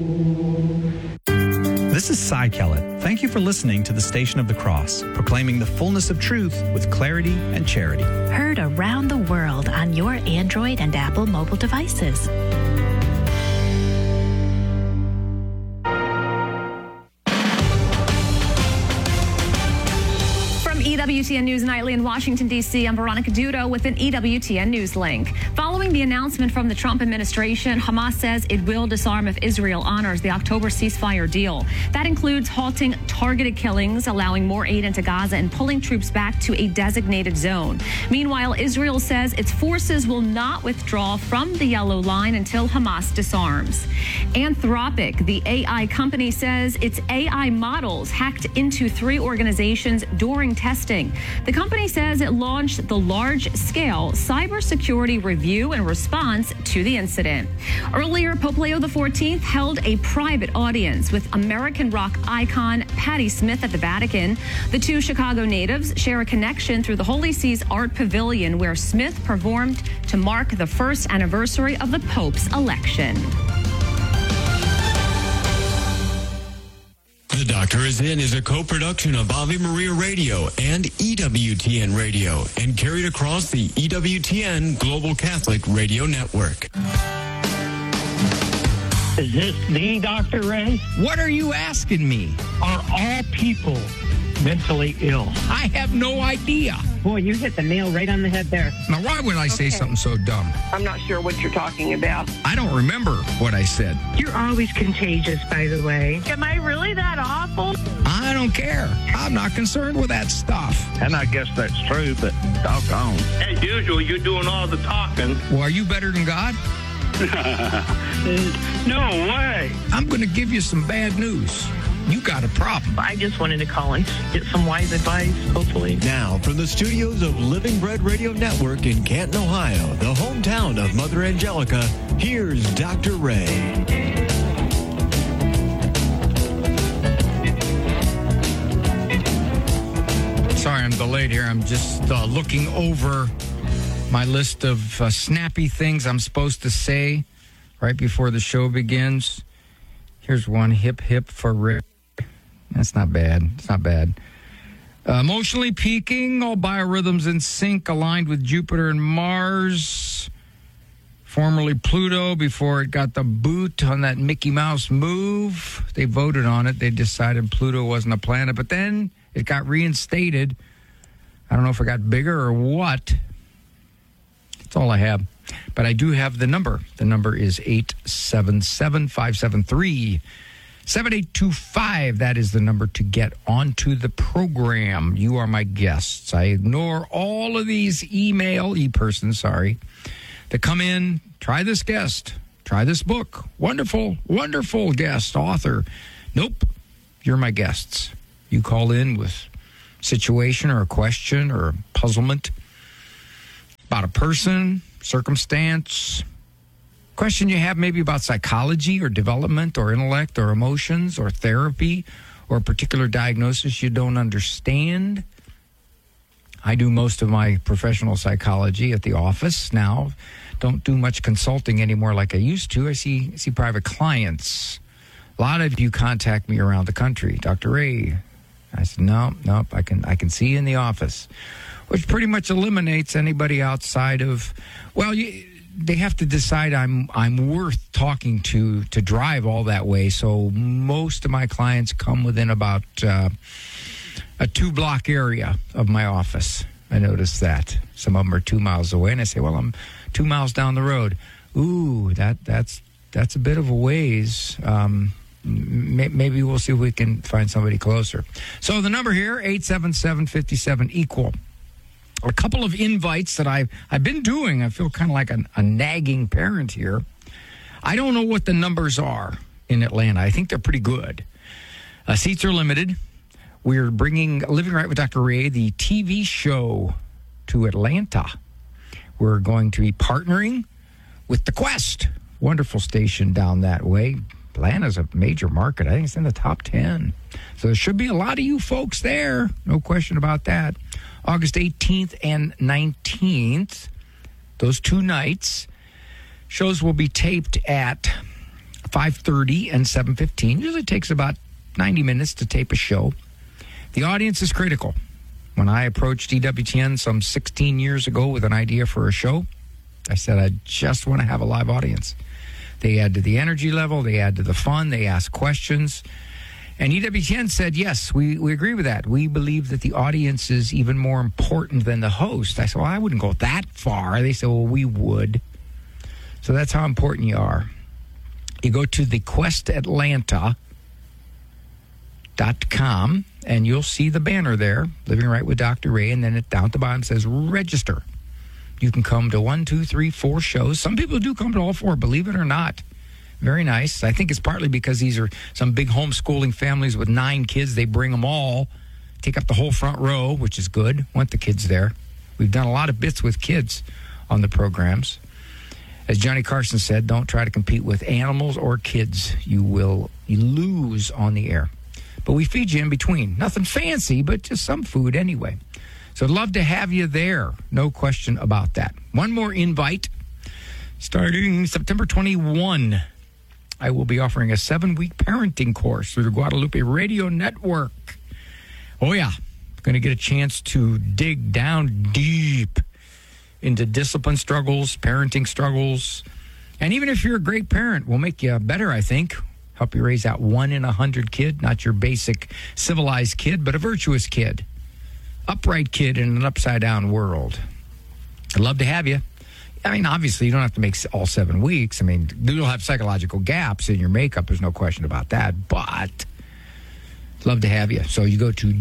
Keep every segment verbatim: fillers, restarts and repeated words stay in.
This is Cy Kellett. Thank you for listening to the Station of the Cross, proclaiming the fullness of truth with clarity and charity. Heard around the world on your Android and Apple mobile devices. E W T N News Nightly in Washington, D C, I'm Veronica Dudo with an E W T N News link. Following the announcement from the Trump administration, Hamas says it will disarm if Israel honors the October ceasefire deal. That includes halting targeted killings, allowing more aid into Gaza, and pulling troops back to a designated zone. Meanwhile, Israel says its forces will not withdraw from the yellow line until Hamas disarms. Anthropic, the A I company, says its A I models hacked into three organizations during testing. The company says it launched the large-scale cybersecurity review in response to the incident. Earlier, Pope Leo the fourteenth held a private audience with American rock icon Patti Smith at the Vatican. The two Chicago natives share a connection through the Holy See's Art Pavilion, where Smith performed to mark the first anniversary of the Pope's election. The Doctor Is In is a co-production of Ave Maria Radio and E W T N Radio and carried across the E W T N Global Catholic Radio Network. Is this the Doctor Ray? What are you asking me? Are all people mentally ill? I have no idea. Boy, you hit the nail right on the head there. Now, why would I say Okay. something so dumb? I'm not sure what you're talking about. I don't remember what I said. You're always contagious, by the way. Am I really that awful? I don't care. I'm not concerned with that stuff. And I guess that's true, but doggone. As usual, you're doing all the talking. Well, are you better than God? No way. I'm going to give you some bad news. You got a problem. I just wanted to call and get some wise advice, hopefully. Now, from the studios of Living Bread Radio Network in Canton, Ohio, the hometown of Mother Angelica, here's Doctor Ray. Sorry, I'm delayed here. I'm just uh, looking over my list of uh, snappy things I'm supposed to say right before the show begins. Here's one, hip, hip for Rick. That's not bad. It's not bad. Uh, emotionally peaking, all biorhythms in sync, aligned with Jupiter and Mars. Formerly Pluto, before it got the boot on that Mickey Mouse move. They voted on it. They decided Pluto wasn't a planet, but then it got reinstated. I don't know if it got bigger or what. That's all I have. But I do have the number. The number is eight seven seven, five seven three, seven eight two five. That is the number to get onto the program. You are my guests. I ignore all of these email, e-persons, sorry, that come in. Try this guest. Try this book. Wonderful, wonderful guest, author. Nope. You're my guests. You call in with situation or a question or a puzzlement about a person, circumstance, question you have maybe about psychology or development or intellect or emotions or therapy or a particular diagnosis you don't understand. I do most of my professional psychology at the office now. Don't do much consulting anymore like I used to. I see see private clients. A lot of you contact me around the country. Doctor Ray. I said, no, no, I can I can see you in the office. Which pretty much eliminates anybody outside of, well, you, they have to decide I'm I'm worth talking to to drive all that way. So most of my clients come within about uh, a two-block area of my office. I noticed that. Some of them are two miles away, and I say, well, I'm two miles down the road. Ooh, that that's that's a bit of a ways. Um, maybe we'll see if we can find somebody closer. So the number here, eight seven seven, five seven, equal. A couple of invites that I've, I've been doing. I feel kind of like a, a nagging parent here. I don't know what the numbers are in Atlanta. I think they're pretty good. Uh, seats are limited. We're bringing Living Right with Doctor Ray, the T V show, to Atlanta. We're going to be partnering with The Quest. Wonderful station down that way. Atlanta's a major market. I think it's in the top ten. So there should be a lot of you folks there. No question about that. August eighteenth and nineteenth, those two nights. Shows will be taped at five thirty and seven fifteen. Usually takes about ninety minutes to tape a show. The audience is critical. When I approached E W T N some sixteen years ago with an idea for a show, I said I just want to have a live audience. They add to the energy level, they add to the fun, they ask questions. And E W T N said, yes, we, we agree with that. We believe that the audience is even more important than the host. I said, well, I wouldn't go that far. They said, well, we would. So that's how important you are. You go to the quest atlanta dot com, and you'll see the banner there, Living Right with Doctor Ray, and then it down at the bottom says register. You can come to one, two, three, four shows. Some people do come to all four, believe it or not. Very nice. I think it's partly because these are some big homeschooling families with nine kids. They bring them all, take up the whole front row, which is good. Want the kids there. We've done a lot of bits with kids on the programs. As Johnny Carson said, don't try to compete with animals or kids. You will you lose on the air. But we feed you in between. Nothing fancy, but just some food anyway. So I'd love to have you there. No question about that. One more invite. Starting September twenty-first, I will be offering a seven-week parenting course through the Guadalupe Radio Network. Oh, yeah. Going to get a chance to dig down deep into discipline struggles, parenting struggles. And even if you're a great parent, we'll make you better, I think. Help you raise that one in a hundred kid, not your basic civilized kid, but a virtuous kid. Upright kid in an upside-down world. I'd love to have you. I mean, obviously, you don't have to make all seven weeks. I mean, you'll have psychological gaps in your makeup. There's no question about that. But I'd love to have you. So you go to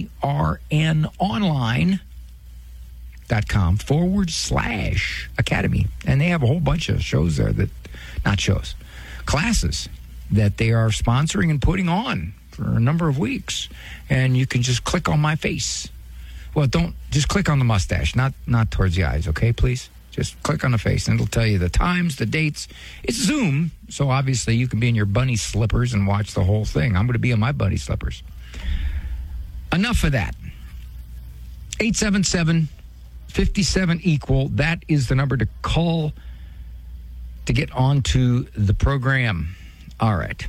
grnonline.com forward slash academy. And they have a whole bunch of shows there that, not shows, classes that they are sponsoring and putting on for a number of weeks. And you can just click on my face. Well, don't, just click on the mustache, not not towards the eyes, okay, please? Just click on the face, and it'll tell you the times, the dates. It's Zoom, so obviously you can be in your bunny slippers and watch the whole thing. I'm going to be in my bunny slippers. Enough of that. eight seven seven, five seven, equal. That is the number to call to get onto the program. All right.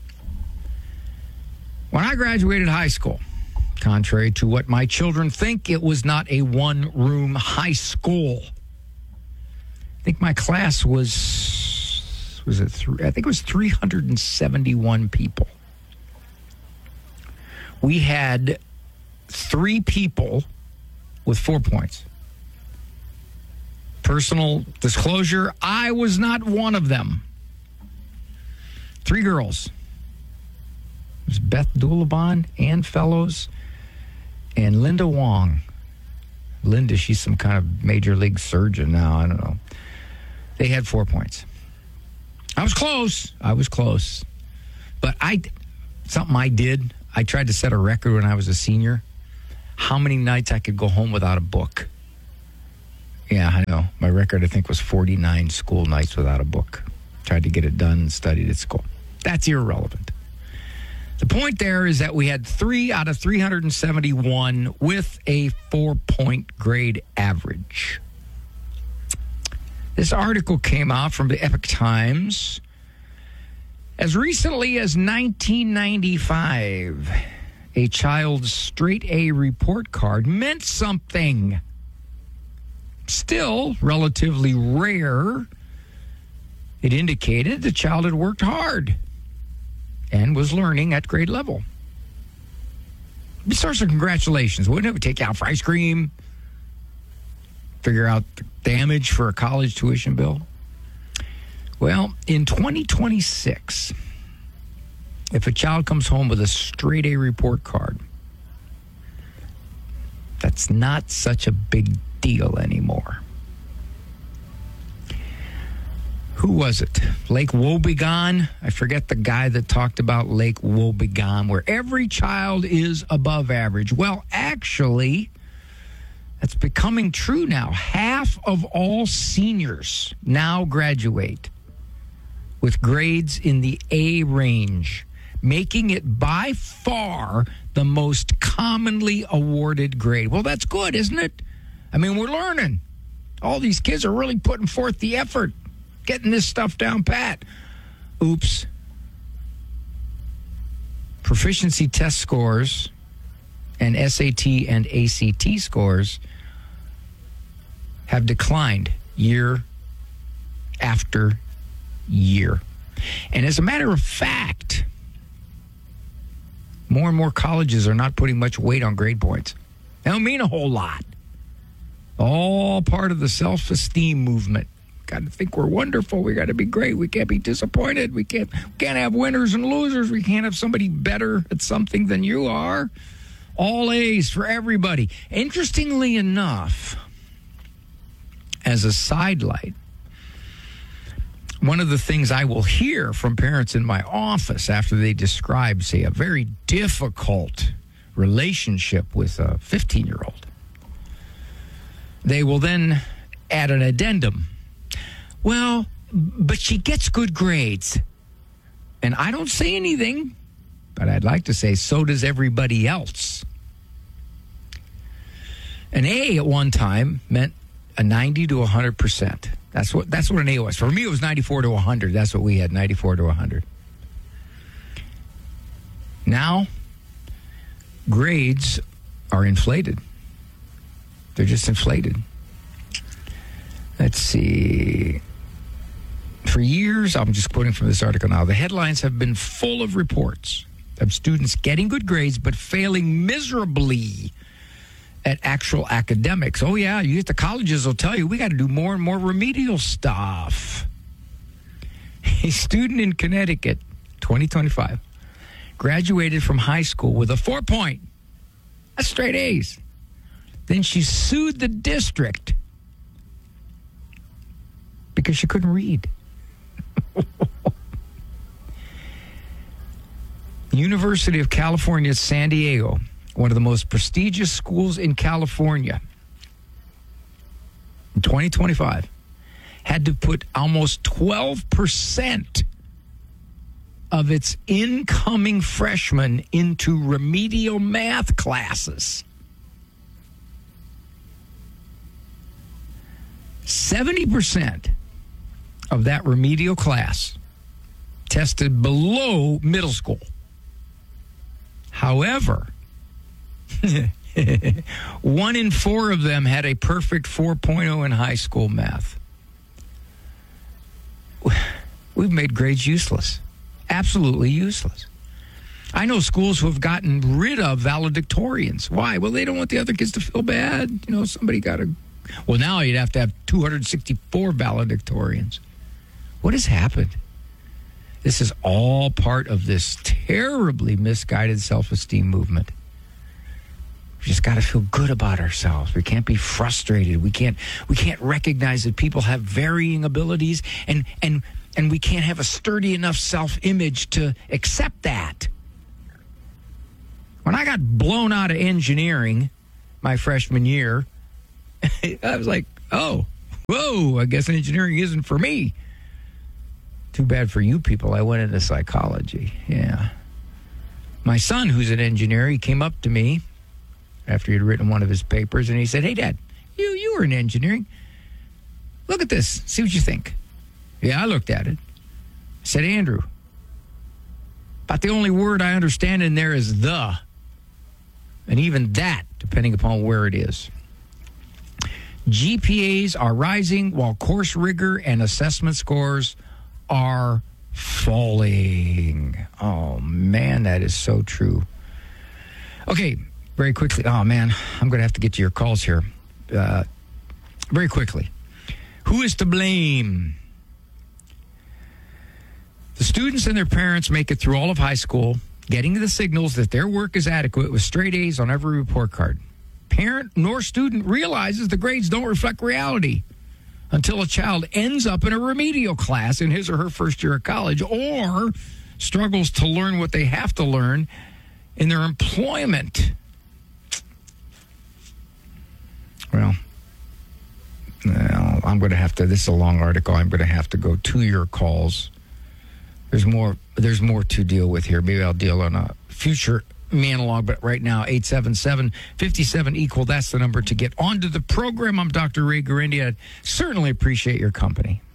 When I graduated high school, contrary to what my children think, it was not a one-room high school. I think my class was, was it three, I think it was three hundred seventy-one people. We had three people with four points. Personal disclosure, I was not one of them. Three girls. It was Beth Doulabon, Ann Fellows, and Linda Wong. Linda, she's some kind of major league surgeon now. I don't know. They had four points. I was close. I was close. But I, something I did, I tried to set a record when I was a senior. How many nights I could go home without a book. Yeah, I know. My record, I think, was forty-nine school nights without a book. Tried to get it done and studied at school. That's irrelevant. The point there is that we had three out of three hundred seventy-one with a four-point grade average. This article came out from the Epoch Times. As recently as nineteen ninety-five, a child's straight A report card meant something. Still relatively rare. It indicated the child had worked hard and was learning at grade level. Be a source of congratulations, wouldn't it? We'd take you out for ice cream, figure out the damage for a college tuition bill. Well, in twenty twenty-six, if a child comes home with a straight A report card, that's not such a big deal anymore. Who was it? Lake Wobegon? I forget the guy that talked about Lake Wobegon, where every child is above average. Well, actually, that's becoming true now. Half of all seniors now graduate with grades in the A range, making it by far the most commonly awarded grade. Well, that's good, isn't it? I mean, we're learning. All these kids are really putting forth the effort, getting this stuff down pat. Oops. Proficiency test scores and S A T and A C T scores have declined year after year. And as a matter of fact, more and more colleges are not putting much weight on grade points. They don't mean a whole lot. All part of the self-esteem movement. Got to think we're wonderful. We got to be great. We can't be disappointed. We can't, we can't have winners and losers. We can't have somebody better at something than you are. All A's for everybody. Interestingly enough, as a sidelight, one of the things I will hear from parents in my office after they describe, say, a very difficult relationship with a fifteen-year-old, they will then add an addendum. Well, but she gets good grades. And I don't say anything, but I'd like to say so does everybody else. An A at one time meant a ninety to one hundred percent. That's what that's what an A was. For me, it was ninety-four to one hundred. That's what we had, ninety-four to one hundred. Now, grades are inflated. They're just inflated. Let's see. For years, I'm just quoting from this article now, the headlines have been full of reports of students getting good grades but failing miserably at actual academics. Oh, yeah, you get the colleges will tell you we got to do more and more remedial stuff. A student in Connecticut, twenty twenty-five, graduated from high school with a four point. That's straight A's. Then she sued the district because she couldn't read. University of California, San Diego, one of the most prestigious schools in California, in twenty twenty-five, had to put almost twelve percent of its incoming freshmen into remedial math classes. seventy percent of that remedial class tested below middle school. However, one in four of them had a perfect four point oh in high school math. We've made grades useless. Absolutely useless. I know schools who have gotten rid of valedictorians. Why? Well, they don't want the other kids to feel bad. You know, somebody got to... Well, now you'd have to have two hundred sixty-four valedictorians. What has happened? This is all part of this terribly misguided self-esteem movement. We just got to feel good about ourselves. We can't be frustrated. We can't we can't recognize that people have varying abilities, and and and we can't have a sturdy enough self-image to accept that. When I got blown out of engineering my freshman year, I was like, oh, whoa, I guess engineering isn't for me. Too bad for you people. I went into psychology. Yeah. My son, who's an engineer, he came up to me after he'd written one of his papers, and he said, hey, Dad, you, you were in engineering. Look at this. See what you think. Yeah, I looked at it. I said, Andrew, about the only word I understand in there is the. And even that, depending upon where it is. G P As are rising while course rigor and assessment scores are falling. Oh, man, that is so true. Okay, very quickly. Oh, man, I'm going to have to get to your calls here. Uh, very quickly. Who is to blame? The students and their parents make it through all of high school, getting the signals that their work is adequate with straight A's on every report card. Parent nor student realizes the grades don't reflect reality until a child ends up in a remedial class in his or her first year of college, or struggles to learn what they have to learn in their employment. Well, well I'm going to have to, this is a long article, I'm going to have to go to your calls. There's more, there's more to deal with here. Maybe I'll deal on a future Manalog, but right now, eight seven seven, five seven, equal. That's the number to get onto the program. I'm Doctor Ray Guarendi. I certainly appreciate your company.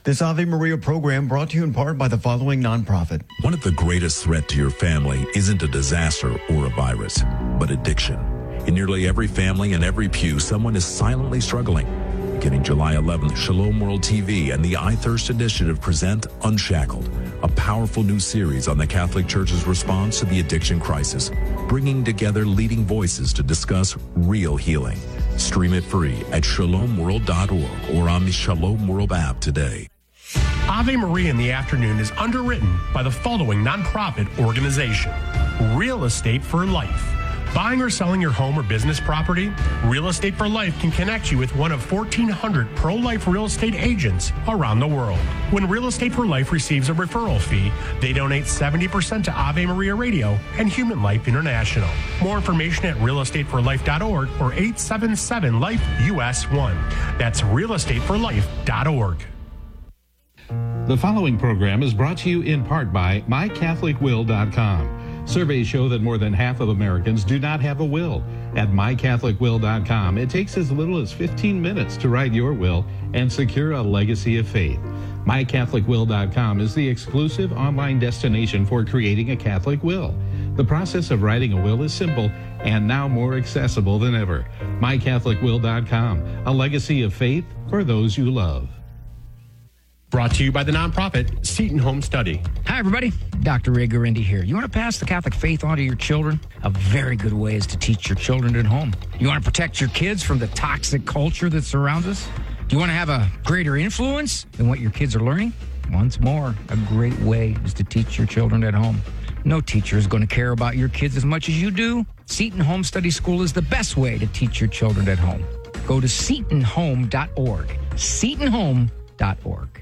This Ave Maria program brought to you in part by the following nonprofit. One of the greatest threats to your family isn't a disaster or a virus, but addiction. In nearly every family and every pew, someone is silently struggling. Beginning July eleventh, Shalom World T V and the I Thirst Initiative present Unshackled, a powerful new series on the Catholic Church's response to the addiction crisis, bringing together leading voices to discuss real healing. Stream it free at shalom world dot org or on the Shalom World app today. Ave Maria in the Afternoon is underwritten by the following nonprofit organization: Real Estate for Life. Buying or selling your home or business property? Real Estate for Life can connect you with one of fourteen hundred pro-life real estate agents around the world. When Real Estate for Life receives a referral fee, they donate seventy percent to Ave Maria Radio and Human Life International. More information at real estate for life dot org or eight seven seven life U S one. That's real estate for life dot org. The following program is brought to you in part by my catholic will dot com. Surveys show that more than half of Americans do not have a will. At my catholic will dot com, it takes as little as fifteen minutes to write your will and secure a legacy of faith. my catholic will dot com is the exclusive online destination for creating a Catholic will. The process of writing a will is simple and now more accessible than ever. my catholic will dot com, a legacy of faith for those you love. Brought to you by the nonprofit Seton Home Study. Hi, everybody. Doctor Ray Guarendi here. You want to pass the Catholic faith on to your children? A very good way is to teach your children at home. You want to protect your kids from the toxic culture that surrounds us? Do you want to have a greater influence in what your kids are learning? Once more, a great way is to teach your children at home. No teacher is going to care about your kids as much as you do. Seton Home Study School is the best way to teach your children at home. Go to seton home dot org. seton home dot org.